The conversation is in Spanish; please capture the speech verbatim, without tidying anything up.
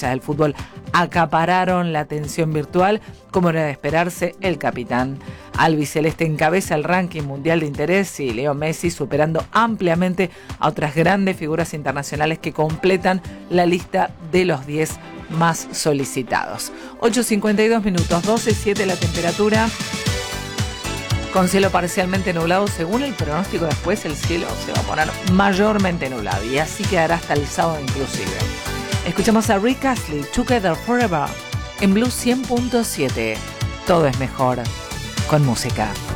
estrellas del fútbol acapararon la atención virtual. Como era de esperarse, el capitán albiceleste encabeza el ranking mundial de interés y Leo Messi superando ampliamente a otras grandes figuras internacionales que completan la lista de los diez más solicitados. ocho cincuenta y dos minutos, doce siete la temperatura. Con cielo parcialmente nublado, según el pronóstico después el cielo se va a poner mayormente nublado y así quedará hasta el sábado inclusive. Escuchamos a Rick Astley, Together Forever, en Blue cien punto siete. Todo es mejor con música.